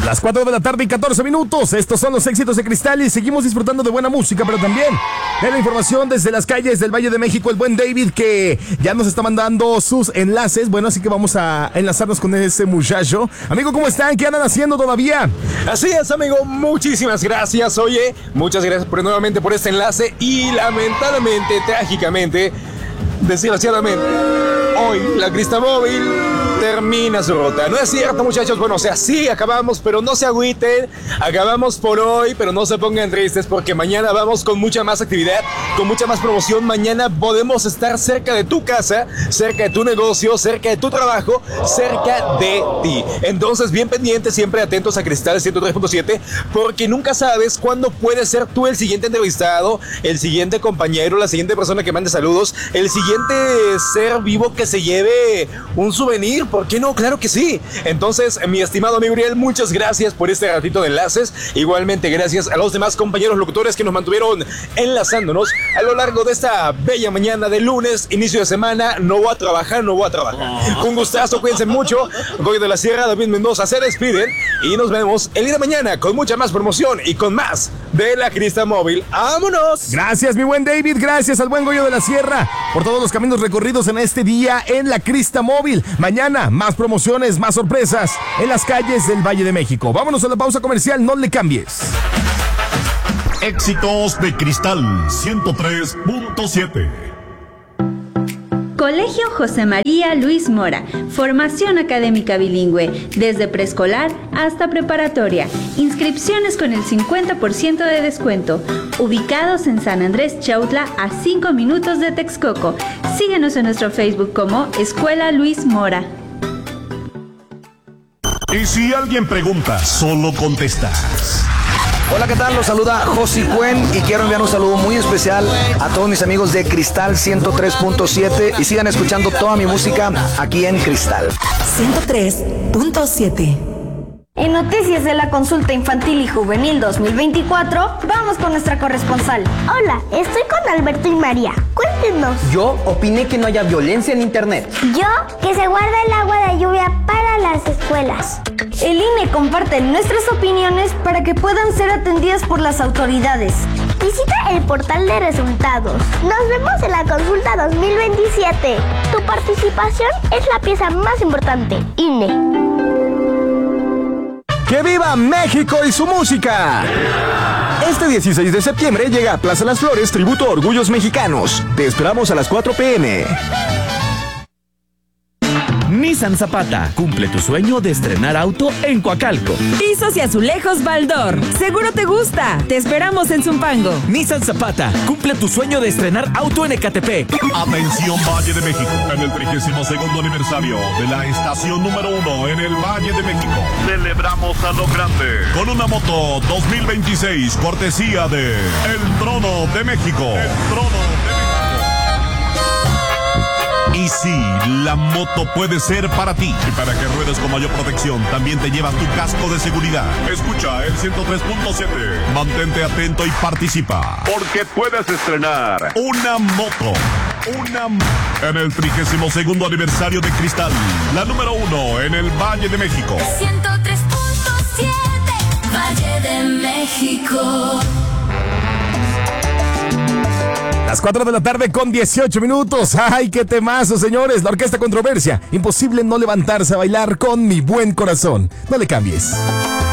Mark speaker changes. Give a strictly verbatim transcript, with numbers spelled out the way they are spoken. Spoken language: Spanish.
Speaker 1: Las cuatro de la tarde y catorce minutos. Estos son los éxitos de Cristal y seguimos disfrutando de buena música, pero también de la información desde las calles del Valle de México. El buen David, que ya nos está mandando sus enlaces. Bueno, así que vamos a enlazarnos con ese muchacho. Amigo, ¿cómo están? ¿Qué andan haciendo todavía?
Speaker 2: Así es, amigo. Muchísimas gracias. Oye, muchas gracias por, nuevamente por este enlace. Y lamentablemente, trágicamente, desgraciadamente, hoy la Cristal Móvil termina su ruta. No es cierto, muchachos. Bueno, o sea, sí, acabamos, pero no se agüiten. Acabamos por hoy, pero no se pongan tristes porque mañana vamos con mucha más actividad, con mucha más promoción. Mañana podemos estar cerca de tu casa, cerca de tu negocio, cerca de tu trabajo, cerca de ti. Entonces, bien pendientes, siempre atentos a Cristal ciento tres punto siete, porque nunca sabes cuándo puede ser tú el siguiente entrevistado, el siguiente compañero, la siguiente persona que mande saludos, el siguiente ser vivo que se lleve un souvenir. ¿Por qué no? Claro que sí. Entonces, mi estimado amigo Uriel, muchas gracias por este ratito de enlaces. Igualmente, gracias a los demás compañeros locutores que nos mantuvieron enlazándonos a lo largo de esta bella mañana de lunes, inicio de semana. No voy a trabajar, no voy a trabajar. Un gustazo, cuídense mucho. Goy de la Sierra, David Mendoza se despiden y nos vemos el día de mañana con mucha más promoción y con más de la Cristal Móvil. ¡Vámonos!
Speaker 1: Gracias, mi buen David. Gracias al buen Goyo de la Sierra por todos los caminos recorridos en este día en la Cristal Móvil. Mañana, más promociones, más sorpresas en las calles del Valle de México. Vámonos a la pausa comercial, no le cambies.
Speaker 3: Éxitos de Cristal ciento tres punto siete.
Speaker 4: Colegio José María Luis Mora, formación académica bilingüe, desde preescolar hasta preparatoria, inscripciones con el cincuenta por ciento de descuento, ubicados en San Andrés Chautla a cinco minutos de Texcoco. Síguenos en nuestro Facebook como Escuela Luis Mora.
Speaker 3: Y si alguien pregunta, solo contestas.
Speaker 5: Hola, ¿qué tal? Los saluda Josi Cuen y quiero enviar un saludo muy especial a todos mis amigos de Cristal ciento tres punto siete y sigan escuchando toda mi música aquí en Cristal
Speaker 6: ciento tres punto siete.
Speaker 7: En noticias de la consulta infantil y juvenil dos mil veinticuatro, vamos con nuestra corresponsal.
Speaker 8: Hola, estoy con Alberto y María. Cuéntenos.
Speaker 9: Yo opiné que no haya violencia en internet.
Speaker 8: Yo, que se guarda el agua de lluvia para las escuelas.
Speaker 7: El I N E comparte nuestras opiniones para que puedan ser atendidas por las autoridades.
Speaker 8: Visita el portal de resultados. Nos vemos en la consulta dos mil veintisiete. Tu participación es la pieza más importante. I N E.
Speaker 10: ¡Que viva México y su música! Este dieciséis de septiembre llega a Plaza Las Flores Tributo a Orgullos Mexicanos. Te esperamos a las cuatro pe eme.
Speaker 11: Nissan Zapata, cumple tu sueño de estrenar auto en Coacalco.
Speaker 6: Pisos y azulejos Baldor, seguro te gusta. Te esperamos en Zumpango.
Speaker 11: Nissan Zapata, cumple tu sueño de estrenar auto en Ecatepec.
Speaker 3: Atención Valle de México, en el trigésimo segundo aniversario de la estación número uno en el Valle de México. Celebramos a lo grande con una moto dos mil veintiséis, cortesía de El Trono de México. El Trono de México. Y sí, la moto puede ser para ti. Y para que ruedes con mayor protección, también te llevas tu casco de seguridad. Escucha el ciento tres punto siete. Mantente atento y participa, porque puedes estrenar una moto. Una... En el trigésimo segundo aniversario de Cristal, la número uno en el Valle de México.
Speaker 12: ciento tres punto siete, Valle de México.
Speaker 1: Las cuatro de la tarde con dieciocho minutos. ¡Ay, qué temazo, señores! La Orquesta Controversia. Imposible no levantarse a bailar con Mi Buen Corazón. No le cambies.